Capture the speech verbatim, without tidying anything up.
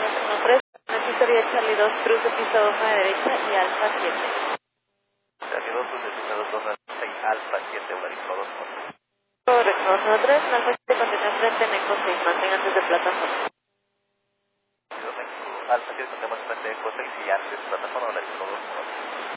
Nombre es Charlie dos, cruce pista dos a la derecha y Alfa siete. Charlie dos, cruce pista dos a la derecha y Alfa siete, Barico dos. Correcto, dos tres, Alfa siete continúa frente en Eco seis, mantenga antes de plataforma. Alfa siete, contemos frente de Eco seis y antes de plataforma, Barico dos.